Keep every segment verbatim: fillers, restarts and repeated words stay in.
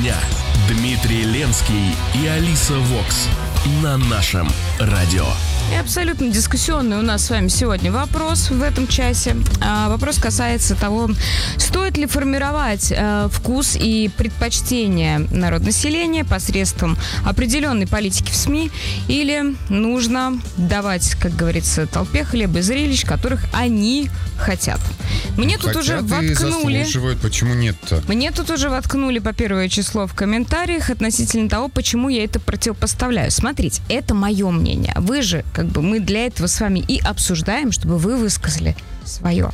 дня. Дмитрий Ленский и Алиса Вокс на нашем радио. И абсолютно дискуссионный у нас с вами сегодня вопрос в этом часе. А, вопрос касается того, стоит ли формировать а, вкус и предпочтения народонаселения посредством определенной политики в СМИ, или нужно давать, как говорится, толпе хлеба и зрелищ, которых они хотят. Мне тут хотят уже и воткнули... заслуживают, почему нет-то? Мне тут уже воткнули по первое число в комментариях относительно того, почему я это противопоставляю. Смотрите, это мое мнение. Вы же, как бы, мы для этого с вами и обсуждаем, чтобы вы высказали свое.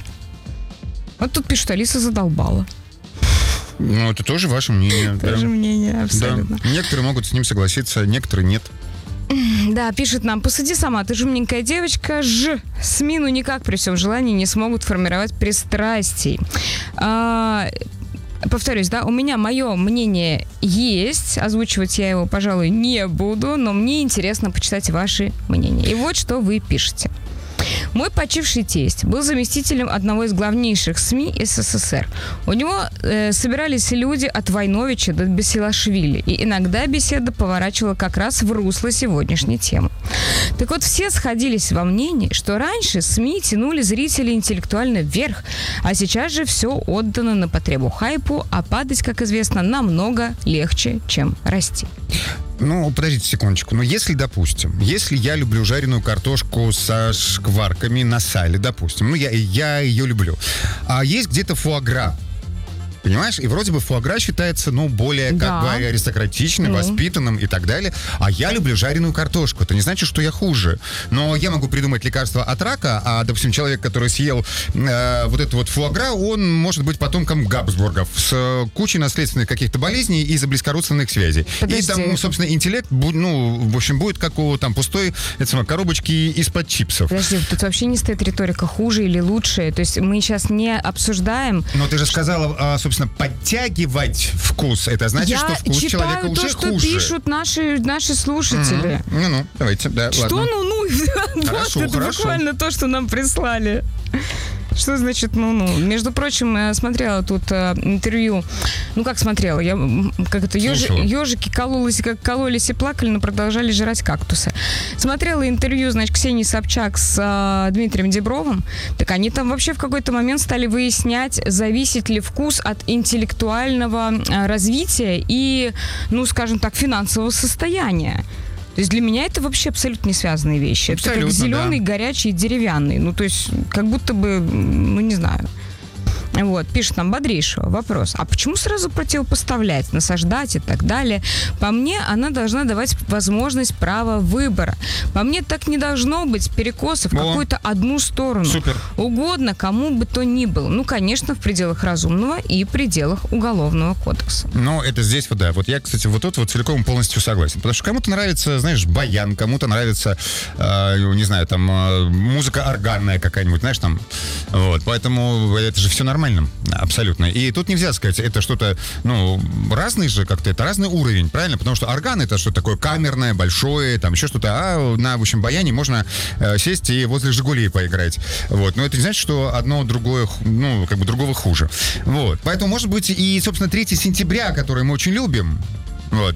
Вот тут пишут, Алиса задолбала. Ну, это тоже ваше мнение. Тоже да. мнение, абсолютно. Да. Некоторые могут с ним согласиться, некоторые нет. Да, пишет нам: посуди сама, ты же умненькая девочка. Ж. СМИ ну никак при всем желании не смогут формировать пристрастий. А, повторюсь, да, у меня мое мнение есть. Озвучивать я его, пожалуй, не буду, но мне интересно почитать ваши мнения. И вот что вы пишете. Мой почивший тесть был заместителем одного из главнейших СМИ СССР. У него э, собирались люди от Войновича до Басилашвили, и иногда беседа поворачивала как раз в русло сегодняшней темы. Так вот, все сходились во мнении, что раньше СМИ тянули зрителей интеллектуально вверх, а сейчас же все отдано на потребу хайпу, а падать, как известно, намного легче, чем расти. Ну, подождите секундочку. Но если, допустим, если я люблю жареную картошку со шкварками на сале, допустим, ну, я, я ее люблю, а есть где-то фуагра, понимаешь? И вроде бы фуагра считается, ну, более, да. как бы, аристократичным, ну. воспитанным и так далее. А я люблю жареную картошку. Это не значит, что я хуже. Но я могу придумать лекарство от рака, а, допустим, человек, который съел э, вот это вот фуагра, он может быть потомком Габсбургов с э, кучей наследственных каких-то болезней из-за близкородственных связей. Подожди. И там, ну, собственно, интеллект, ну, в общем, будет как у там пустой, это самое, коробочки из-под чипсов. Подожди, тут вообще не стоит риторика хуже или лучше. То есть мы сейчас не обсуждаем... Но ты же сказала, собственно, подтягивать вкус. Это значит, я что вкус человека то, уже что хуже. пишут наши, наши слушатели. Mm-hmm. Ну-ну, давайте, да, что ладно. ну-ну? Хорошо, Вот это хорошо. буквально то, что нам прислали. Что значит ну-ну? Между прочим, я смотрела тут э, интервью. Ну, как смотрела? Я, как это, ежи, ежики кололись, как кололись и плакали, но продолжали жрать кактусы. Смотрела интервью, значит, Ксении Собчак с э, Дмитрием Дибровым. Так они там вообще в какой-то момент стали выяснять, зависит ли вкус от интеллектуального э, развития и, ну, скажем так, финансового состояния. То есть для меня это вообще абсолютно не связанные вещи. Абсолютно, это как зеленый, да. горячий, деревянный. Ну, то есть как будто бы, ну, не знаю. Вот, пишет нам Бодрейшего. Вопрос. А почему сразу противопоставлять, насаждать и так далее? По мне, она должна давать возможность права выбора. По мне, так не должно быть перекоса в О, какую-то одну сторону. Супер. Угодно кому бы то ни было. Ну, конечно, в пределах разумного и пределах Уголовного кодекса. Ну, это здесь вот, да. Вот я, кстати, вот тут вот целиком полностью согласен. Потому что кому-то нравится, знаешь, баян, кому-то нравится, э, не знаю, там, э, музыка органная какая-нибудь, знаешь, там. Вот, поэтому это же все нормально. Абсолютно. И тут нельзя сказать, это что-то, ну, разный же как-то, это разный уровень, правильно? Потому что орган это что-то такое камерное, большое, там еще что-то, а на, в общем, баяне можно э, сесть и возле «Жигулей» поиграть. Вот. Но это не значит, что одно другое, ну, как бы другого хуже. Вот. Поэтому, может быть, и, собственно, третьего сентября, который мы очень любим, вот,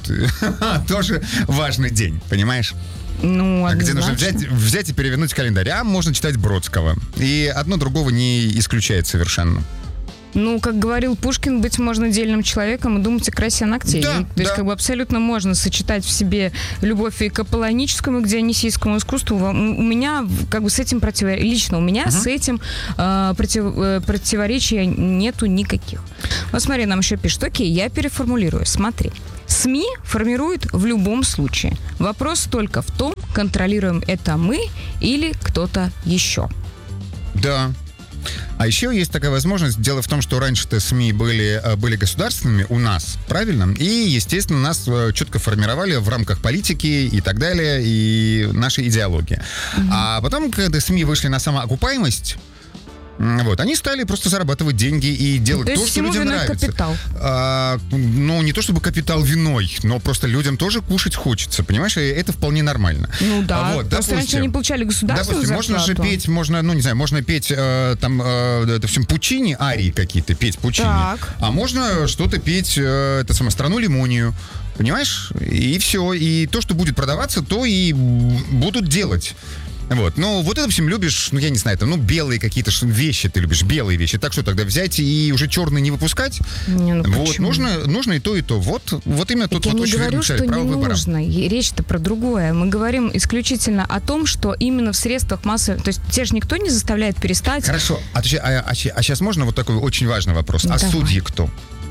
тоже важный день, понимаешь? Ну, где нужно взять, взять и перевернуть календарь. А можно читать Бродского. И одно другого не исключает совершенно. Ну, как говорил Пушкин, быть можно дельным человеком и думать о красе ногтей. Да, То есть, да. как бы абсолютно можно сочетать в себе любовь и к аполлоническому, и к дионисийскому искусству. У меня, как бы, с этим противоречия, лично у меня uh-huh. с этим э, против, э, противоречия нету никаких. Вот смотри, нам еще пишут. Окей, я переформулирую. Смотри. СМИ формируют в любом случае. Вопрос только в том, контролируем это мы или кто-то еще. Да. А еще есть такая возможность. Дело в том, что раньше-то СМИ были, были государственными у нас, правильно? И, естественно, нас четко формировали в рамках политики и так далее, и нашей идеологии. Mm-hmm. А потом, когда СМИ вышли на самоокупаемость, Вот, они стали просто зарабатывать деньги и делать то, то, что людям нравится. Капитал. А, ну, не то чтобы капитал виной, но просто людям тоже кушать хочется, понимаешь? И это вполне нормально. Ну да, а вот, просто допустим, раньше они получали государственную допустим, зарплату. можно же петь, можно, ну, не знаю, можно петь э, там, э, это всем Пучини, арии какие-то, петь Пучини. Так. А можно что-то петь, э, это самое, «Страну Лимонию». Понимаешь? И все. И то, что будет продаваться, то и будут делать. Вот. Но вот это всем любишь, ну, я не знаю, там, ну, белые какие-то вещи ты любишь, белые вещи. Так что тогда взять и уже черные не выпускать? Не, ну вот, нужно, нужно и то, и то. Вот, вот именно так тут я вот не очень говорю, решает что право не выбора. нужно. Речь-то про другое. Мы говорим исключительно о том, что именно в средствах массовой... То есть тебя же никто не заставляет перестать... Хорошо. А, а, а, а сейчас можно вот такой очень важный вопрос? Ну, а давай. судьи кто?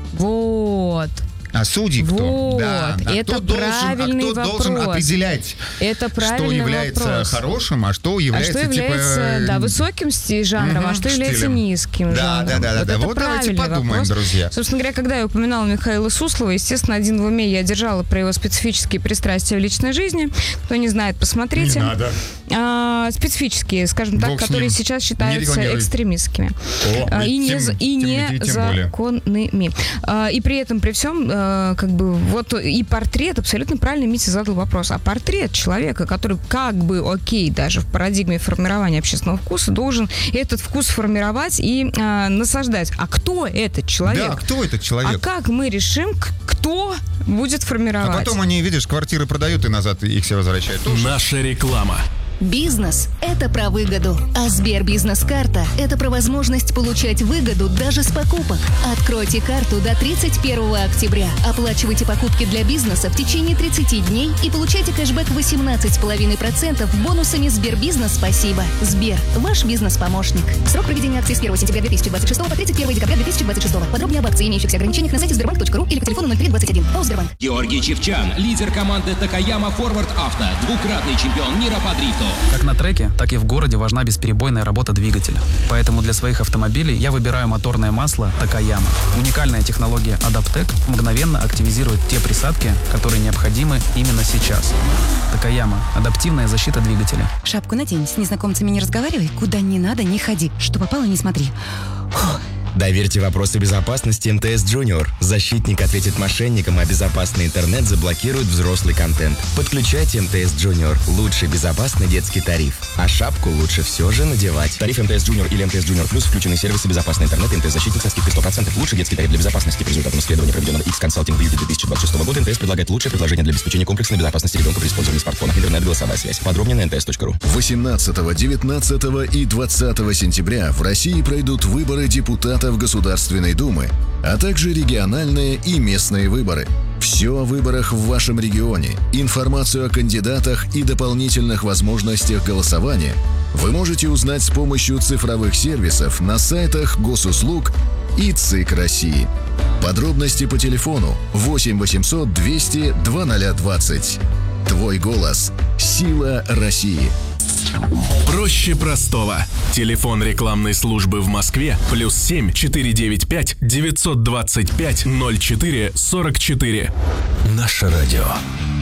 Вот. А судьи кто? Вот, да. А это кто правильный должен, а кто вопрос. должен определять, это что является вопрос. хорошим, а что является, а что является типа... да, высоким жанром, угу, а что является штилем. низким да, жанром. Да, да, вот да. это Вот давайте подумаем, вопрос. друзья. Собственно говоря, когда я упоминала Михаила Суслова, естественно, один в уме я держала про его специфические пристрастия в личной жизни. Кто не знает, посмотрите. Не надо. А, специфические, скажем так, Бог которые сейчас считаются экстремистскими. О, а, и тем, не, и не законными. А, и при этом, при всем, а, как бы, вот и портрет, абсолютно правильно Митя задал вопрос, а портрет человека, который как бы, окей, даже в парадигме формирования общественного вкуса, должен этот вкус формировать и а, насаждать. А кто этот человек? Да, кто этот человек? А как мы решим, кто будет формировать? А потом они, видишь, квартиры продают и назад их все возвращают. Тоже. Наша реклама. Бизнес – это про выгоду, а Сбербизнес-карта – это про возможность получать выгоду даже с покупок. Откройте карту до тридцать первого октября, оплачивайте покупки для бизнеса в течение тридцати дней и получайте кэшбэк восемнадцать целых пять десятых процента бонусами Сбербизнес «Спасибо». Сбер – ваш бизнес-помощник. Срок проведения акции с первого сентября две тысячи двадцать шестого по тридцать первого декабря две тысячи двадцать шестого. Подробнее об акции и имеющихся ограничениях на сайте сбербанк точка ру или по телефону ноль три двадцать один. ООО «Сбербанк». Георгий Чевчан, лидер команды Такаяма Форвард Авто, двукратный чемпион мира по дрифту. Как на треке, так и в городе важна бесперебойная работа двигателя. Поэтому для своих автомобилей я выбираю моторное масло Такаяма. Уникальная технология Адаптек мгновенно активизирует те присадки, которые необходимы именно сейчас. Такаяма. Адаптивная защита двигателя. Шапку надень, с незнакомцами не разговаривай, куда не надо, не ходи. Что попало, не смотри. Фух. Доверьте вопросы безопасности эм тэ эс Junior. Защитник ответит мошенникам, а безопасный интернет заблокирует взрослый контент. Подключайте эм тэ эс Junior. Лучший безопасный детский тариф. А шапку лучше все же надевать. Тариф эм тэ эс Junior или эм тэ эс Junior Plus включены сервисы безопасный интернет и эм тэ эс-защитник со скидкой сто процентов. Лучший детский тариф для безопасности. По результатам исследования, проведенного X-Consulting в июле две тысячи двадцать шестого года, эм тэ эс предлагает лучшее предложение для обеспечения комплексной безопасности ребенка при использовании смартфона. Интернет, голосовая связь. Подробнее на эн тэ эс точка ру. восемнадцатого, девятнадцатого и двадцатого сентября в России пройдут выборы депутатов Государственной Думы, а также региональные и местные выборы. Все о выборах в вашем регионе, информацию о кандидатах и дополнительных возможностях голосования вы можете узнать с помощью цифровых сервисов на сайтах Госуслуг и ЦИК России. Подробности по телефону восемь восемьсот двести двадцать двадцать. Твой голос – сила России. Проще простого. Телефон рекламной службы в Москве плюс семь четыреста девяносто пять девятьсот двадцать пять ноль четыре сорок четыре. Наше радио.